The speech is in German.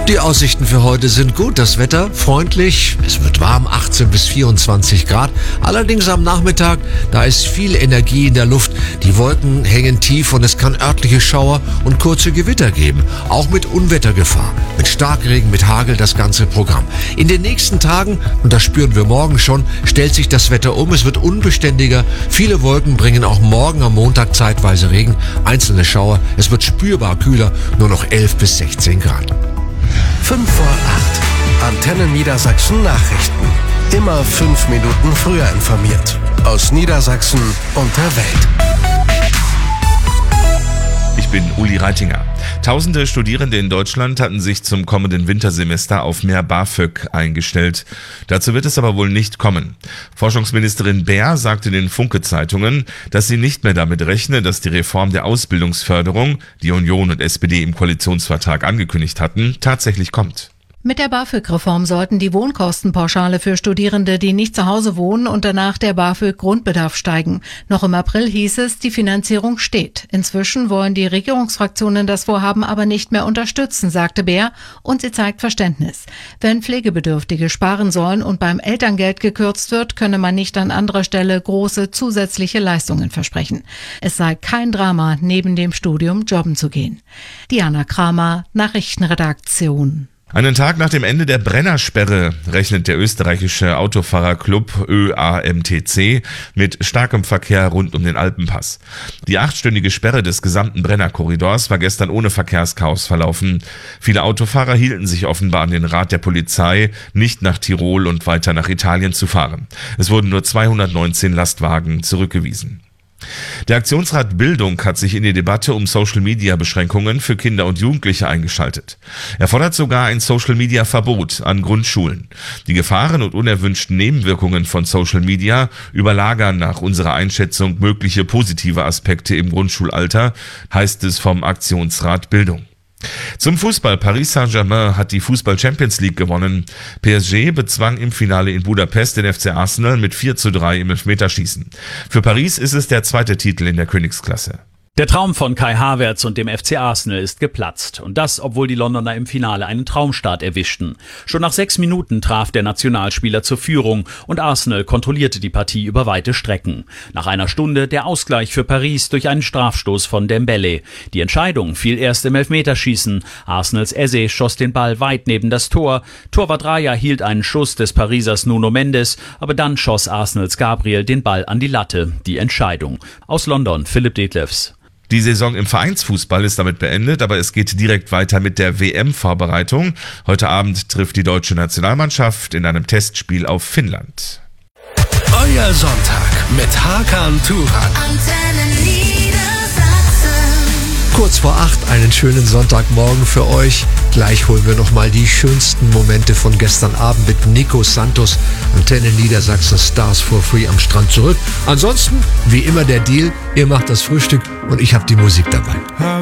Die Aussichten für heute sind gut, das Wetter freundlich, es wird warm, 18 bis 24 Grad. Allerdings am Nachmittag, da ist viel Energie in der Luft, die Wolken hängen tief und es kann örtliche Schauer und kurze Gewitter geben, auch mit Unwettergefahr, mit Starkregen, mit Hagel, das ganze Programm. In den nächsten Tagen, und das spüren wir morgen schon, stellt sich das Wetter um, es wird unbeständiger, viele Wolken bringen auch morgen am Montag zeitweise Regen, einzelne Schauer, es wird spürbar kühler, nur noch 11 bis 16 Grad. 5 vor 8. Antenne Niedersachsen Nachrichten. Immer 5 Minuten früher informiert. Aus Niedersachsen und der Welt. Ich bin Uli Reitinger. Tausende Studierende in Deutschland hatten sich zum kommenden Wintersemester auf mehr BAföG eingestellt. Dazu wird es aber wohl nicht kommen. Forschungsministerin Baer sagte den Funke-Zeitungen, dass sie nicht mehr damit rechne, dass die Reform der Ausbildungsförderung, die Union und SPD im Koalitionsvertrag angekündigt hatten, tatsächlich kommt. Mit der BAföG-Reform sollten die Wohnkostenpauschale für Studierende, die nicht zu Hause wohnen und danach der BAföG-Grundbedarf steigen. Noch im April hieß es, die Finanzierung steht. Inzwischen wollen die Regierungsfraktionen das Vorhaben aber nicht mehr unterstützen, sagte Baer, und sie zeigt Verständnis. Wenn Pflegebedürftige sparen sollen und beim Elterngeld gekürzt wird, könne man nicht an anderer Stelle große zusätzliche Leistungen versprechen. Es sei kein Drama, neben dem Studium jobben zu gehen. Diana Kramer, Nachrichtenredaktion. Einen Tag nach dem Ende der Brennersperre rechnet der österreichische Autofahrerclub ÖAMTC mit starkem Verkehr rund um den Alpenpass. Die 8-stündige Sperre des gesamten Brennerkorridors war gestern ohne Verkehrschaos verlaufen. Viele Autofahrer hielten sich offenbar an den Rat der Polizei, nicht nach Tirol und weiter nach Italien zu fahren. Es wurden nur 219 Lastwagen zurückgewiesen. Der Aktionsrat Bildung hat sich in die Debatte um Social-Media-Beschränkungen für Kinder und Jugendliche eingeschaltet. Er fordert sogar ein Social-Media-Verbot an Grundschulen. Die Gefahren und unerwünschten Nebenwirkungen von Social Media überlagern nach unserer Einschätzung mögliche positive Aspekte im Grundschulalter, heißt es vom Aktionsrat Bildung. Zum Fußball. Paris Saint-Germain hat die Fußball-Champions League gewonnen. PSG bezwang im Finale in Budapest den FC Arsenal mit 4:3 im Elfmeterschießen. Für Paris ist es der zweite Titel in der Königsklasse. Der Traum von Kai Havertz und dem FC Arsenal ist geplatzt. Und das, obwohl die Londoner im Finale einen Traumstart erwischten. Schon nach 6 Minuten traf der Nationalspieler zur Führung und Arsenal kontrollierte die Partie über weite Strecken. Nach einer Stunde der Ausgleich für Paris durch einen Strafstoß von Dembele. Die Entscheidung fiel erst im Elfmeterschießen. Arsenals Eze schoss den Ball weit neben das Tor. Torwart Raya hielt einen Schuss des Parisers Nuno Mendes, aber dann schoss Arsenals Gabriel den Ball an die Latte. Die Entscheidung. Aus London, Philipp Detlefs. Die Saison im Vereinsfußball ist damit beendet, aber es geht direkt weiter mit der WM-Vorbereitung. Heute Abend trifft die deutsche Nationalmannschaft in einem Testspiel auf Finnland. Euer Sonntag mit Hakan Turan. Kurz vor 8, einen schönen Sonntagmorgen für euch. Gleich holen wir nochmal die schönsten Momente von gestern Abend mit Nico Santos, Antenne Niedersachsen Stars for Free am Strand zurück. Ansonsten, wie immer der Deal, ihr macht das Frühstück und ich habe die Musik dabei.